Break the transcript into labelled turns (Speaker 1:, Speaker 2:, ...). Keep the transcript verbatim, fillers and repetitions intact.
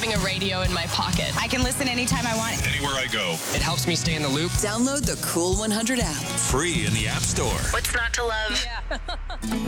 Speaker 1: having a radio in my pocket.
Speaker 2: I can listen anytime I want.
Speaker 3: Anywhere I go.
Speaker 4: It helps me stay in the loop.
Speaker 5: Download the Cool one hundred app.
Speaker 3: Free in the App Store.
Speaker 6: What's not to love?
Speaker 1: Yeah.